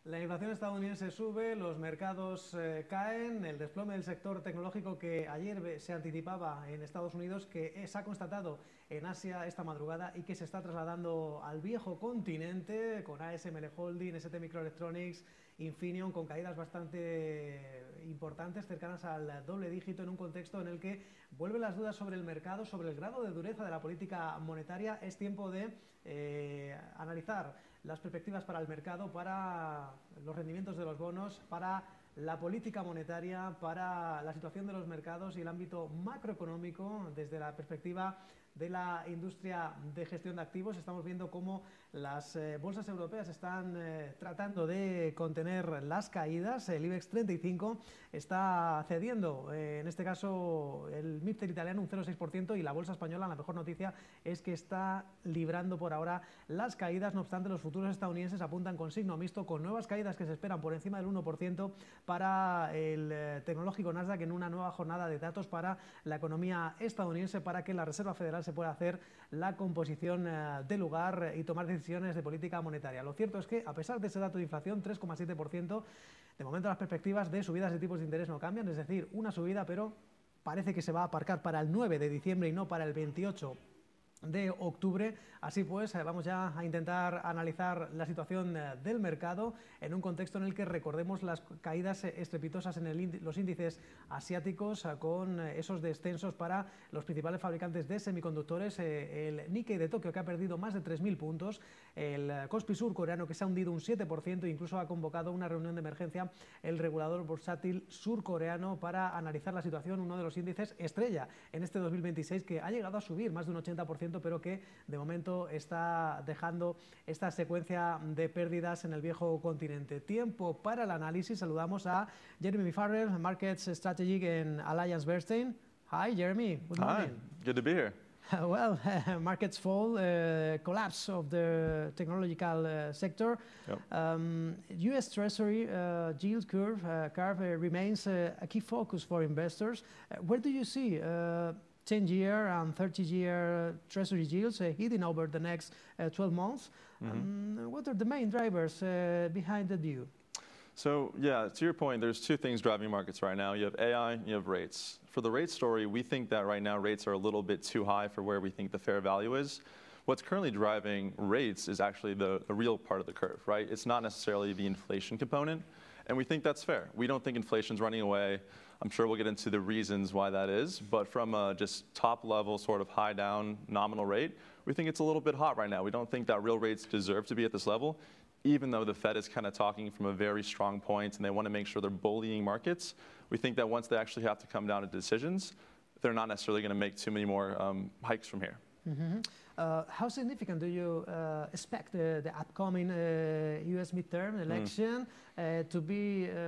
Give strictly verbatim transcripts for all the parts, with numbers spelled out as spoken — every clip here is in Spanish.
La inflación estadounidense sube, los mercados eh, caen, el desplome del sector tecnológico que ayer se anticipaba en Estados Unidos, que se ha constatado en Asia esta madrugada y que se está trasladando al viejo continente con A S M L Holding, S T Microelectronics, Infineon, con caídas bastante importantes, cercanas al doble dígito, en un contexto en el que vuelven las dudas sobre el mercado, sobre el grado de dureza de la política monetaria. Es tiempo de eh, analizar las perspectivas para el mercado, para los rendimientos de los bonos, para la política monetaria, para la situación de los mercados y el ámbito macroeconómico desde la perspectiva de la industria de gestión de activos. Estamos viendo cómo las eh, bolsas europeas están eh, tratando de contener las caídas. El IBEX treinta y cinco está cediendo, eh, en este caso el MIPTER italiano un cero coma seis por ciento, y la bolsa española, la mejor noticia es que está librando por ahora las caídas. No obstante, los futuros estadounidenses apuntan con signo mixto, con nuevas caídas que se esperan por encima del uno por ciento para el eh, tecnológico Nasdaq, en una nueva jornada de datos para la economía estadounidense, para que la Reserva Federal se pueda hacer la composición eh, del lugar y tomar decisiones de política monetaria. Lo cierto es que, a pesar de ese dato de inflación, tres coma siete por ciento, de momento las perspectivas de subidas de tipos de interés no cambian, es decir, una subida, pero parece que se va a aparcar para el nueve de diciembre y no para el veintiocho de octubre. Así pues, vamos ya a intentar analizar la situación del mercado en un contexto en el que recordemos las caídas estrepitosas en el índice, los índices asiáticos, con esos descensos para los principales fabricantes de semiconductores. El Nikkei de Tokio, que ha perdido más de tres mil puntos, el Kospi surcoreano, que se ha hundido un siete por ciento, incluso ha convocado una reunión de emergencia el regulador bursátil surcoreano para analizar la situación, uno de los índices estrella en este dos mil veintiséis, que ha llegado a subir más de un ochenta por ciento, pero que de momento está dejando esta secuencia de pérdidas en el viejo continente. Tiempo para el análisis. Saludamos a Jeremy Farrell, Markets Strategic en AllianceBernstein. Hi, Jeremy. Good morning. Hi. Good to be here. Well, uh, markets fall, uh, collapse of the technological uh, sector. Yep. Um, U S Treasury uh, yield curve, uh, curve uh, remains uh, a key focus for investors. Uh, where do you see uh, ten-year and thirty-year Treasury yields uh, heading over the next uh, twelve months? Mm-hmm. Um, what are the main drivers uh, behind the view? So, yeah, to your point, there's two things driving markets right now. You have A I, you have rates. For the rate story, we think that right now rates are a little bit too high for where we think the fair value is. What's currently driving rates is actually the, the real part of the curve, right? It's not necessarily the inflation component, and we think that's fair. We don't think inflation's running away. I'm sure we'll get into the reasons why that is, but from a just top-level sort of high-down nominal rate, we think it's a little bit hot right now. We don't think that real rates deserve to be at this level, even though the Fed is kind of talking from a very strong point and they want to make sure they're bullying markets. We think that once they actually have to come down to decisions, they're not necessarily going to make too many more um, hikes from here. Mm-hmm. Uh, how significant do you uh, expect the, the upcoming uh, U S midterm election mm. uh, to be uh,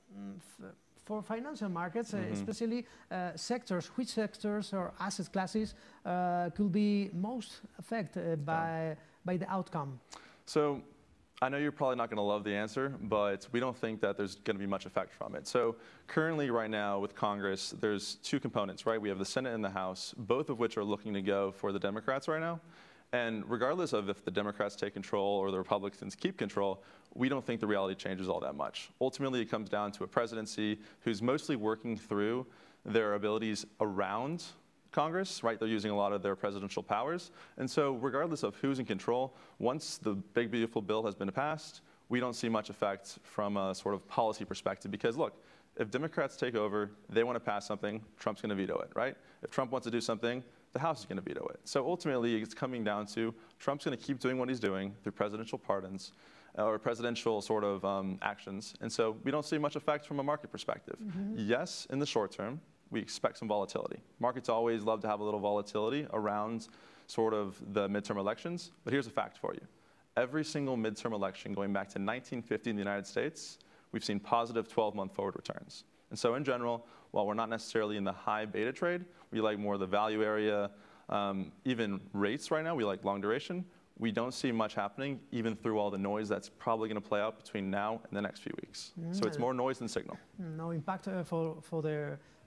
f for financial markets, mm-hmm. uh, especially uh, sectors? Which sectors or asset classes uh, could be most affected by, yeah. by the outcome? So, I know you're probably not going to love the answer, but we don't think that there's going to be much effect from it. So currently right now with Congress, there's two components, right? We have the Senate and the House, both of which are looking to go for the Democrats right now. And regardless of if the Democrats take control or the Republicans keep control, we don't think the reality changes all that much. Ultimately, it comes down to a presidency who's mostly working through their abilities around Congress, right? They're using a lot of their presidential powers. And so regardless of who's in control, once the big, beautiful bill has been passed, we don't see much effect from a sort of policy perspective. Because look, if Democrats take over, they want to pass something, Trump's going to veto it, right? If Trump wants to do something, the House is going to veto it. So ultimately, it's coming down to Trump's going to keep doing what he's doing through presidential pardons or presidential sort of um, actions. And so we don't see much effect from a market perspective. Mm-hmm. Yes, in the short term, we expect some volatility. Markets always love to have a little volatility around sort of the midterm elections, but here's a fact for you. Every single midterm election going back to nineteen fifty in the United States, we've seen positive twelve-month forward returns. And so in general, while we're not necessarily in the high beta trade, we like more of the value area, um, even rates right now, we like long duration. We don't see much happening, even through all the noise that's probably going to play out between now and the next few weeks. Mm. So it's more noise than signal. No impact uh, for, for the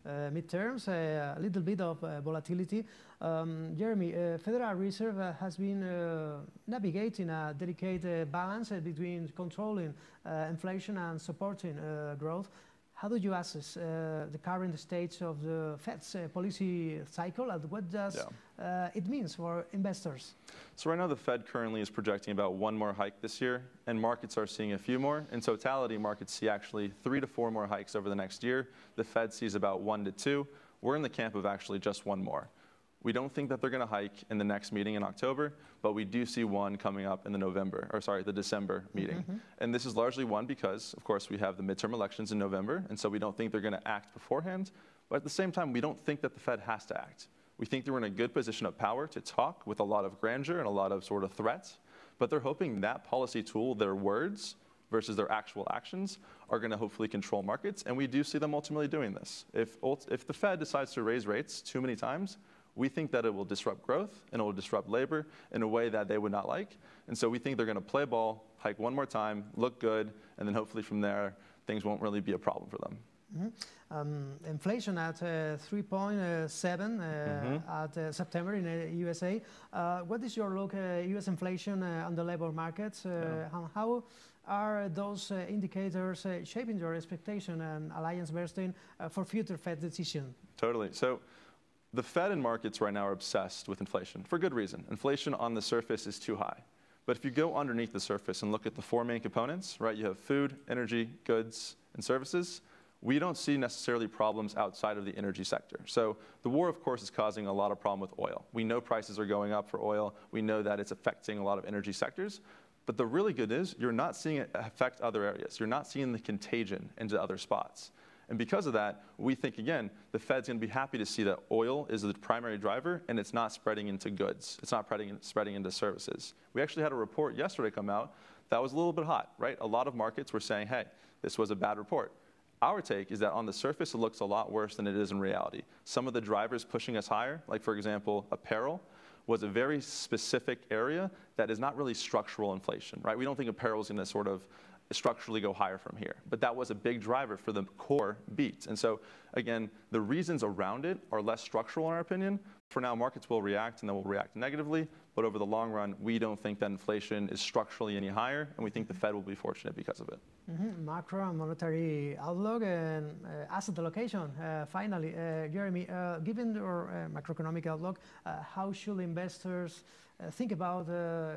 uh, midterms, uh, a little bit of uh, volatility. Um, Jeremy, uh, Federal Reserve uh, has been uh, navigating a delicate balance uh, between controlling uh, inflation and supporting uh, growth. How do you assess uh, the current stage of the Fed's uh, policy cycle, and what does yeah. uh, it mean for investors? So right now the Fed currently is projecting about one more hike this year, and markets are seeing a few more. In totality, markets see actually three to four more hikes over the next year. The Fed sees about one to two. We're in the camp of actually just one more. We don't think that they're going to hike in the next meeting in October, but we do see one coming up in the November, or sorry, the December meeting. Mm-hmm. And this is largely one because, of course, we have the midterm elections in November, and so we don't think they're going to act beforehand. But at the same time, we don't think that the Fed has to act. We think they're in a good position of power to talk with a lot of grandeur and a lot of sort of threats, but they're hoping that policy tool, their words, versus their actual actions, are going to hopefully control markets, and we do see them ultimately doing this. If, if the Fed decides to raise rates too many times, we think that it will disrupt growth and it will disrupt labor in a way that they would not like. And so we think they're going to play ball, hike one more time, look good, and then hopefully from there, things won't really be a problem for them. Mm-hmm. um, inflation at uh, three point seven uh, mm-hmm. at uh, September in the U S A. Uh, what is your look at uh, U S inflation uh, on the labor markets? Uh, yeah. And how are those uh, indicators uh, shaping your expectation and AllianceBernstein uh, for future Fed decision? Totally. So the Fed and markets right now are obsessed with inflation for good reason. Inflation on the surface is too high. But if you go underneath the surface and look at the four main components, right, you have food, energy, goods, and services. We don't see necessarily problems outside of the energy sector. So the war, of course, is causing a lot of problem with oil. We know prices are going up for oil. We know that it's affecting a lot of energy sectors. But the really good news, you're not seeing it affect other areas. You're not seeing the contagion into other spots. And because of that, we think, again, the Fed's going to be happy to see that oil is the primary driver and it's not spreading into goods. It's not spreading, spreading into services. We actually had a report yesterday come out that was a little bit hot, right? A lot of markets were saying, hey, this was a bad report. Our take is that on the surface, it looks a lot worse than it is in reality. Some of the drivers pushing us higher, like, for example, apparel, was a very specific area that is not really structural inflation, right? We don't think apparel is going to sort of structurally go higher from here. But that was a big driver for the core beats. And so, again, the reasons around it are less structural in our opinion. For now, markets will react and they will react negatively. But over the long run, we don't think that inflation is structurally any higher. And we think the Fed will be fortunate because of it. Mm-hmm. Macro and monetary outlook and uh, asset allocation. Uh, finally, uh, Jeremy, uh, given your uh, macroeconomic outlook, uh, how should investors uh, think about uh,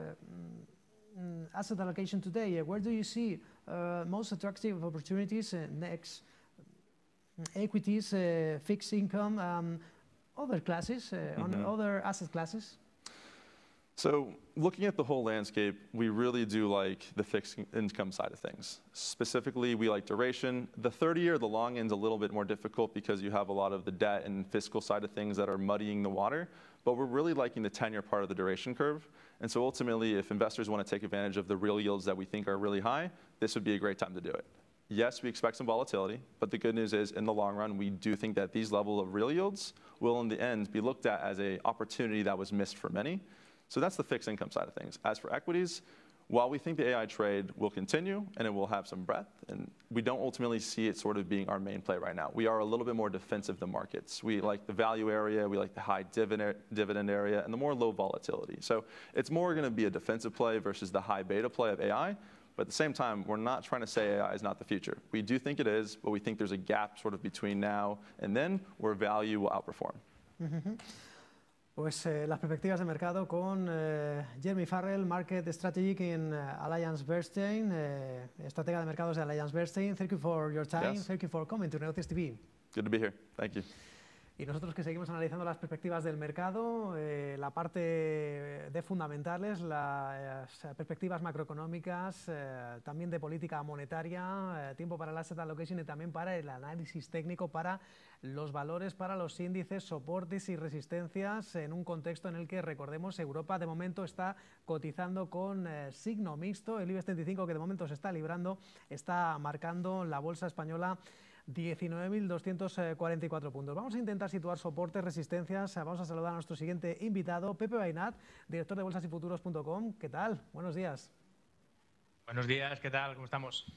Mm, asset allocation today? Where do you see uh, most attractive opportunities uh, next? Equities, uh, fixed income, um, other classes, uh, mm-hmm. on other asset classes? So looking at the whole landscape, we really do like the fixed income side of things. Specifically, we like duration. The thirty-year, the long end's a little bit more difficult because you have a lot of the debt and fiscal side of things that are muddying the water. But we're really liking the ten-year part of the duration curve. And so ultimately, if investors want to take advantage of the real yields that we think are really high, this would be a great time to do it. Yes, we expect some volatility, but the good news is in the long run, we do think that these level of real yields will in the end be looked at as an opportunity that was missed for many. So that's the fixed income side of things. As for equities, while we think the A I trade will continue and it will have some breadth, and we don't ultimately see it sort of being our main play right now. We are a little bit more defensive than markets. We like the value area, we like the high dividend, dividend area, and the more low volatility. So it's more going to be a defensive play versus the high beta play of A I. But at the same time, we're not trying to say A I is not the future. We do think it is, but we think there's a gap sort of between now and then where value will outperform. Mm-hmm. Pues eh, las perspectivas de mercado con eh, Jeremy Farrell, Market Strategic in uh, AllianceBernstein, eh, estratega de mercados de AllianceBernstein. Thank you for your time. Yes. Thank you for coming to Negocios T V. Good to be here. Thank you. Y nosotros que seguimos analizando las perspectivas del mercado, eh, la parte de fundamentales, las perspectivas macroeconómicas, eh, también de política monetaria, eh, tiempo para el asset allocation y también para el análisis técnico, para los valores, para los índices, soportes y resistencias en un contexto en el que, recordemos, Europa de momento está cotizando con eh, signo mixto. El IBEX treinta y cinco, que de momento se está librando, está marcando la bolsa española diecinueve mil doscientos cuarenta y cuatro puntos. Vamos a intentar situar soportes, resistencias. Vamos a saludar a nuestro siguiente invitado, Pepe Bainat, director de bolsas y futuros punto com. ¿Qué tal? Buenos días. Buenos días, ¿qué tal? ¿Cómo estamos?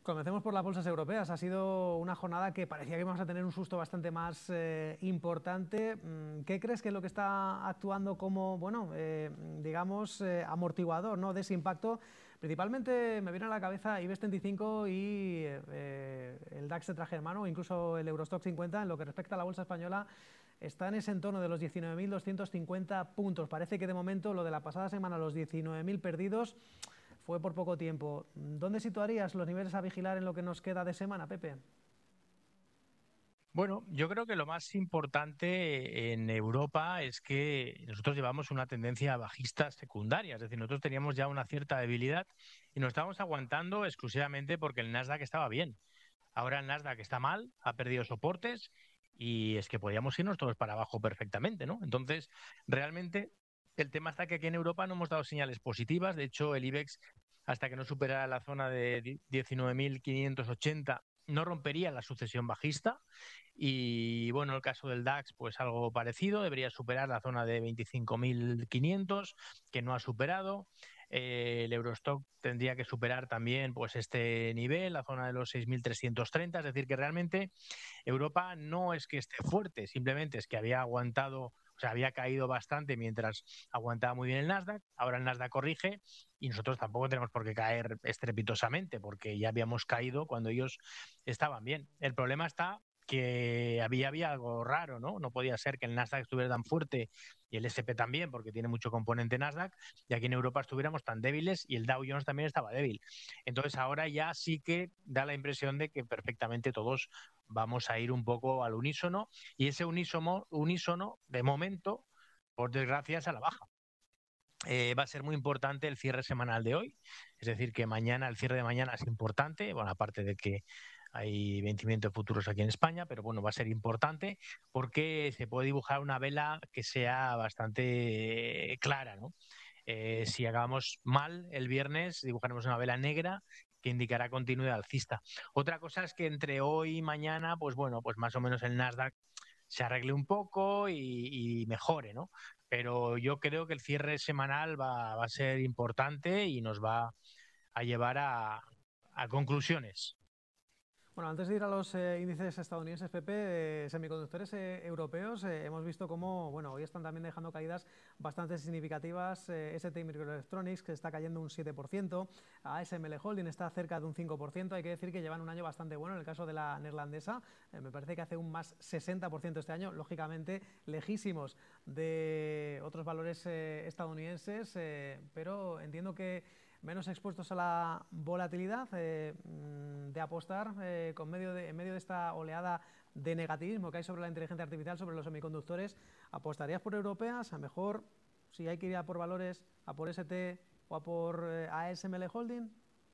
Comencemos por las bolsas europeas. Ha sido una jornada que parecía que íbamos a tener un susto bastante más eh, importante. ¿Qué crees que es lo que está actuando como, bueno, eh, digamos, eh, amortiguador, ¿no?, de ese impacto? Principalmente me viene a la cabeza IBEX treinta y cinco y eh, el DAX de traje hermano, incluso el Eurostock cincuenta. En lo que respecta a la bolsa española, está en ese entorno de los diecinueve mil doscientos cincuenta puntos. Parece que de momento lo de la pasada semana, los diecinueve mil perdidos, fue por poco tiempo. ¿Dónde situarías los niveles a vigilar en lo que nos queda de semana, Pepe? Bueno, yo creo que lo más importante en Europa es que nosotros llevamos una tendencia bajista secundaria, es decir, nosotros teníamos ya una cierta debilidad y nos estábamos aguantando exclusivamente porque el Nasdaq estaba bien. Ahora el Nasdaq está mal, ha perdido soportes y es que podíamos irnos todos para abajo perfectamente, ¿no? Entonces, realmente el tema está que aquí en Europa no hemos dado señales positivas. De hecho, el IBEX, hasta que no superara la zona de diecinueve mil quinientos ochenta, no rompería la sucesión bajista. Y bueno, el caso del DAX, pues algo parecido, debería superar la zona de veinticinco mil quinientos, que no ha superado. Eh, el Eurostock tendría que superar también pues este nivel, la zona de los seis mil trescientos treinta, es decir, que realmente Europa no es que esté fuerte, simplemente es que había aguantado, o sea, había caído bastante mientras aguantaba muy bien el Nasdaq. Ahora el Nasdaq corrige y nosotros tampoco tenemos por qué caer estrepitosamente, porque ya habíamos caído cuando ellos estaban bien. El problema está que había, había algo raro, ¿no? No podía ser que el Nasdaq estuviera tan fuerte y el ese and pe también, porque tiene mucho componente Nasdaq, y aquí en Europa estuviéramos tan débiles y el Dow Jones también estaba débil. Entonces ahora ya sí que da la impresión de que perfectamente todos vamos a ir un poco al unísono, y ese unísono, unísono de momento, por desgracia, es a la baja. Eh, va a ser muy importante el cierre semanal de hoy, es decir, que mañana, el cierre de mañana es importante, bueno, aparte de que hay vencimiento de futuros aquí en España, pero bueno, va a ser importante porque se puede dibujar una vela que sea bastante clara, ¿no? Eh, si hagamos mal el viernes, dibujaremos una vela negra que indicará continuidad alcista. Otra cosa es que entre hoy y mañana, pues bueno, pues más o menos el Nasdaq se arregle un poco y, y mejore, ¿no? Pero yo creo que el cierre semanal va, va a ser importante y nos va a llevar a, a conclusiones. Bueno, antes de ir a los eh, índices estadounidenses, Pepe, eh, semiconductores eh, europeos, eh, hemos visto cómo, bueno, hoy están también dejando caídas bastante significativas. eh, S T Microelectronics, que está cayendo un siete por ciento, A S M L Holding está cerca de un cinco por ciento. Hay que decir que llevan un año bastante bueno. En el caso de la neerlandesa, eh, me parece que hace un más sesenta por ciento este año, lógicamente lejísimos de otros valores eh, estadounidenses, eh, pero entiendo que menos expuestos a la volatilidad, eh, de apostar eh, con medio de, en medio de esta oleada de negativismo que hay sobre la inteligencia artificial, sobre los semiconductores. ¿Apostarías por europeas? A lo mejor, si hay que ir a por valores, a por S T o a por eh, A S M L Holding.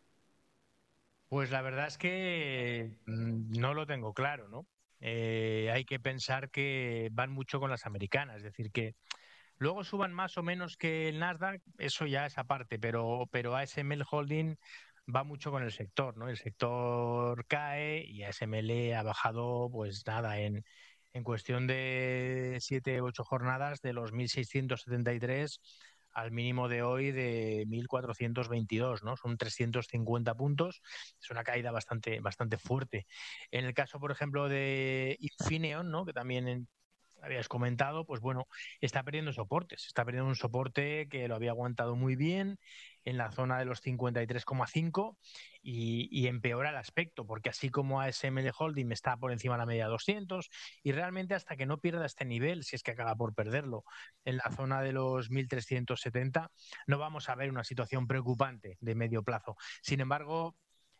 Pues la verdad es que mm, no lo tengo claro, ¿no? Eh, hay que pensar que van mucho con las americanas, es decir, que luego suban más o menos que el Nasdaq, eso ya es aparte, pero, pero A S M L Holding va mucho con el sector, ¿no? El sector cae y A S M L ha bajado, pues nada, en, en cuestión de siete, ocho jornadas, de los mil seiscientos setenta y tres al mínimo de hoy de mil cuatrocientos veintidós, ¿no? Son trescientos cincuenta puntos, es una caída bastante, bastante fuerte. En el caso, por ejemplo, de Infineon, ¿no?, que también en, habías comentado, pues bueno, está perdiendo soportes, está perdiendo un soporte que lo había aguantado muy bien en la zona de los cincuenta y tres coma cinco y, y empeora el aspecto, porque así como A S M L Holding está por encima de la media de doscientos, y realmente hasta que no pierda este nivel, si es que acaba por perderlo, en la zona de los mil trescientos setenta, no vamos a ver una situación preocupante de medio plazo. Sin embargo,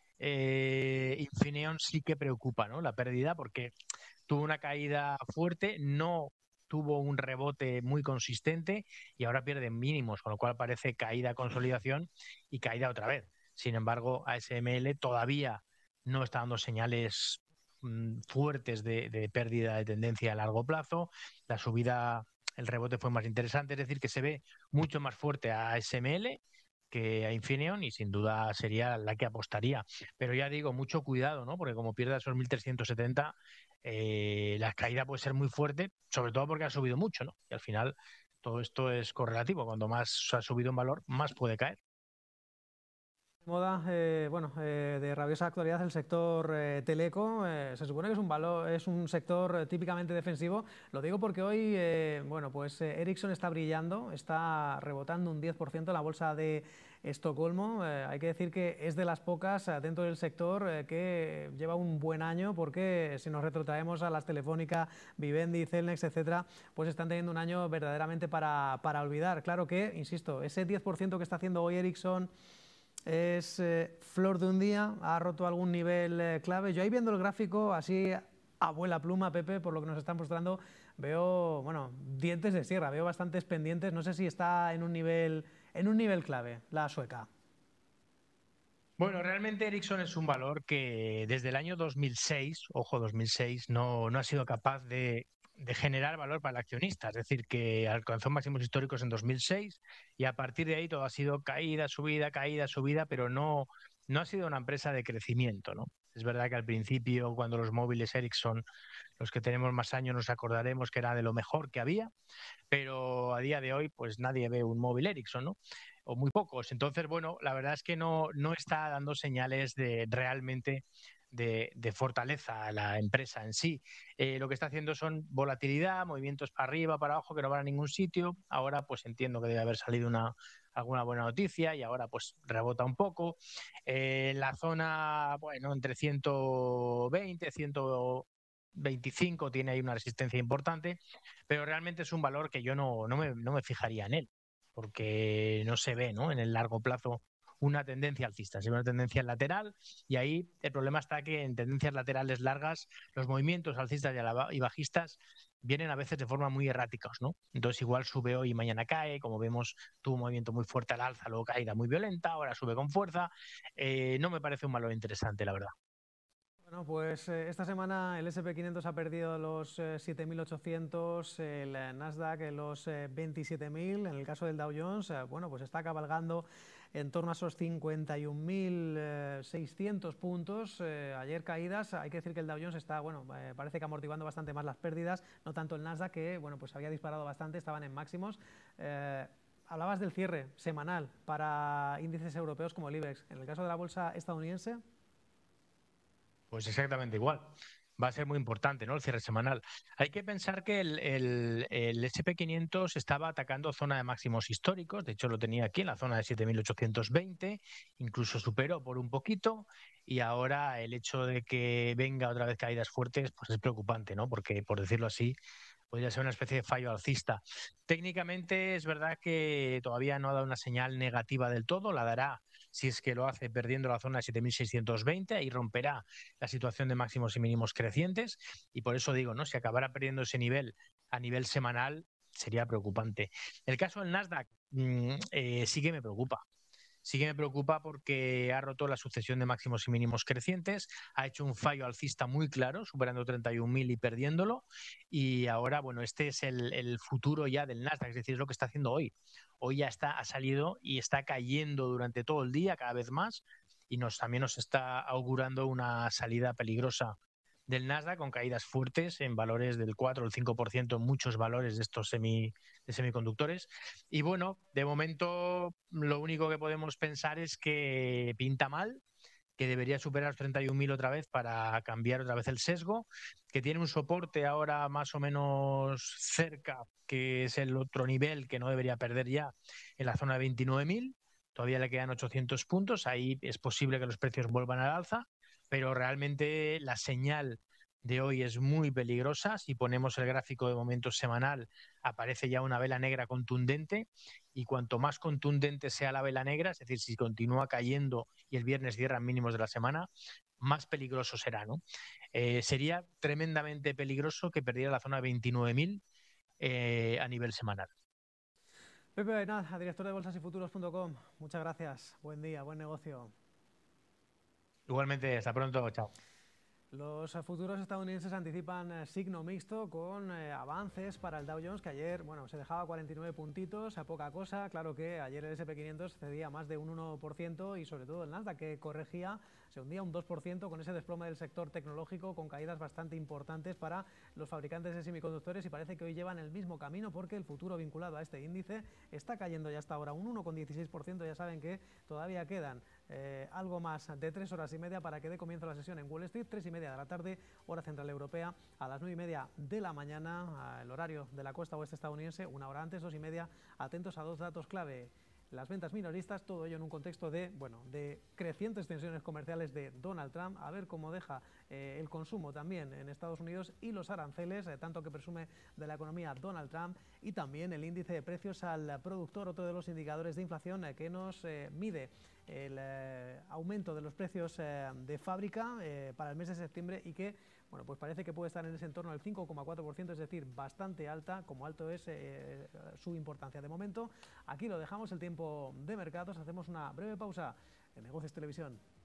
eh, Infineon sí que preocupa, ¿no?, la pérdida, porque tuvo una caída fuerte, no tuvo un rebote muy consistente y ahora pierde mínimos, con lo cual parece caída, consolidación y caída otra vez. Sin embargo, A S M L todavía no está dando señales mmm, fuertes de, de pérdida de tendencia a largo plazo. La subida, el rebote fue más interesante, es decir, que se ve mucho más fuerte a A S M L que a Infineon y sin duda sería la que apostaría. Pero ya digo, mucho cuidado, ¿no? Porque como pierda esos mil trescientos setenta, eh, la caída puede ser muy fuerte, sobre todo porque ha subido mucho, ¿no? Y al final todo esto es correlativo. Cuando más ha subido en valor, más puede caer. Moda, eh, bueno, eh, de rabiosa actualidad el sector eh, teleco. Eh, se supone que es un valor, es un sector eh, típicamente defensivo. Lo digo porque hoy, eh, bueno, pues eh, Ericsson está brillando, está rebotando un diez por ciento en la bolsa de Estocolmo. Eh, hay que decir que es de las pocas eh, dentro del sector eh, que lleva un buen año, porque si nos retrotraemos a las Telefónica, Vivendi, Cellnex, etcétera, pues están teniendo un año verdaderamente para, para olvidar. Claro que, insisto, ese diez por ciento que está haciendo hoy Ericsson es eh, flor de un día, ha roto algún nivel eh, clave. Yo ahí viendo el gráfico, así abuela pluma, Pepe, por lo que nos están mostrando, veo, bueno, dientes de sierra, veo bastantes pendientes. No sé si está en un nivel, en un nivel clave la sueca. Bueno, realmente Ericsson es un valor que desde el año dos mil seis, ojo, dos mil seis, no, no ha sido capaz de, de generar valor para el accionista. Es decir, que alcanzó máximos históricos en dos mil seis y a partir de ahí todo ha sido caída, subida, caída, subida, pero no, no ha sido una empresa de crecimiento, ¿no? Es verdad que al principio, cuando los móviles Ericsson, los que tenemos más años, nos acordaremos que era de lo mejor que había, pero a día de hoy, pues nadie ve un móvil Ericsson, ¿no? O muy pocos. Entonces, bueno, la verdad es que no, no está dando señales de realmente de, de fortaleza a la empresa en sí. Eh, lo que está haciendo son volatilidad, movimientos para arriba, para abajo, que no van a ningún sitio. Ahora, pues entiendo que debe haber salido una, alguna buena noticia y ahora pues rebota un poco. Eh, la zona, bueno, entre ciento veinte, ciento veinticinco tiene ahí una resistencia importante, pero realmente es un valor que yo no, no, me, no me fijaría en él, porque no se ve, ¿no?, en el largo plazo una tendencia alcista, sino una tendencia lateral, y ahí el problema está que en tendencias laterales largas los movimientos alcistas y bajistas vienen a veces de forma muy erráticos, ¿no? Entonces igual sube hoy y mañana cae, como vemos, tuvo un movimiento muy fuerte al alza, luego caída muy violenta, ahora sube con fuerza. Eh, no me parece un valor interesante, la verdad. Bueno, pues eh, esta semana el ese and pe quinientos ha perdido los eh, siete mil ochocientos, el eh, Nasdaq en los eh, veintisiete mil. En el caso del Dow Jones, eh, bueno, pues está cabalgando en torno a esos cincuenta y un mil seiscientos puntos. Eh, ayer caídas. Hay que decir que el Dow Jones está, bueno, eh, parece que amortiguando bastante más las pérdidas, no tanto el Nasdaq, que, bueno, pues había disparado bastante, estaban en máximos. Eh, hablabas del cierre semanal para índices europeos como el IBEX. En el caso de la bolsa estadounidense, pues exactamente igual. Va a ser muy importante, ¿no?, el cierre semanal. Hay que pensar que el, el, el ese and pe quinientos estaba atacando zona de máximos históricos. De hecho, lo tenía aquí en la zona de siete mil ochocientos veinte, incluso superó por un poquito, y ahora el hecho de que venga otra vez caídas fuertes, pues es preocupante, ¿no? Porque, por decirlo así, podría ser una especie de fallo alcista. Técnicamente es verdad que todavía no ha dado una señal negativa del todo, la dará si es que lo hace perdiendo la zona de siete mil seiscientos veinte y romperá la situación de máximos y mínimos crecientes, y por eso digo, ¿no?, si acabara perdiendo ese nivel a nivel semanal sería preocupante. El caso del Nasdaq mmm, eh, sí que me preocupa. Sí que me preocupa porque ha roto la sucesión de máximos y mínimos crecientes, ha hecho un fallo alcista muy claro, superando treinta y un mil y perdiéndolo, y ahora, bueno, este es el, el futuro ya del Nasdaq, es decir, es lo que está haciendo hoy. Hoy ya está, ha salido y está cayendo durante todo el día, cada vez más, y nos, también nos está augurando una salida peligrosa del Nasdaq, con caídas fuertes en valores del cuatro o el cinco por ciento en muchos valores de estos semi, de semiconductores. Y bueno, de momento lo único que podemos pensar es que pinta mal, que debería superar treinta y un mil otra vez para cambiar otra vez el sesgo, que tiene un soporte ahora más o menos cerca, que es el otro nivel que no debería perder ya, en la zona de veintinueve mil. Todavía le quedan ochocientos puntos, ahí es posible que los precios vuelvan al alza, pero realmente la señal de hoy es muy peligrosa. Si ponemos el gráfico de momento semanal, aparece ya una vela negra contundente, y cuanto más contundente sea la vela negra, es decir, si continúa cayendo y el viernes cierran mínimos de la semana, más peligroso será, ¿no? Eh, sería tremendamente peligroso que perdiera la zona de veintinueve mil eh, a nivel semanal. Pepe Bainat, director de bolsas y futuros punto com, muchas gracias, buen día, buen negocio. Igualmente, hasta pronto, chao. Los futuros estadounidenses anticipan eh, signo mixto, con eh, avances para el Dow Jones, que ayer, bueno, se dejaba cuarenta y nueve puntitos, a poca cosa. Claro que ayer el ese and pe quinientos cedía más de un uno por ciento, y sobre todo el Nasdaq, que corregía, se hundía un dos por ciento con ese desplome del sector tecnológico, con caídas bastante importantes para los fabricantes de semiconductores, y parece que hoy llevan el mismo camino, porque el futuro vinculado a este índice está cayendo ya hasta ahora un uno coma dieciséis por ciento. Ya saben que todavía quedan eh, algo más de tres horas y media para que dé comienzo la sesión en Wall Street, tres y media de la tarde, hora central europea, a las nueve y media de la mañana, el horario de la costa oeste estadounidense, una hora antes, dos y media. Atentos a dos datos clave. Las ventas minoristas, todo ello en un contexto de, bueno, de crecientes tensiones comerciales de Donald Trump, a ver cómo deja eh, el consumo también en Estados Unidos y los aranceles, eh, tanto que presume de la economía Donald Trump, y también el índice de precios al productor, otro de los indicadores de inflación eh, que nos eh, mide el eh, aumento de los precios eh, de fábrica eh, para el mes de septiembre y que, bueno, pues parece que puede estar en ese entorno del cinco coma cuatro por ciento, es decir, bastante alta, como alto es eh, su importancia. De momento, aquí lo dejamos, el tiempo de mercados, hacemos una breve pausa en Negocios Televisión.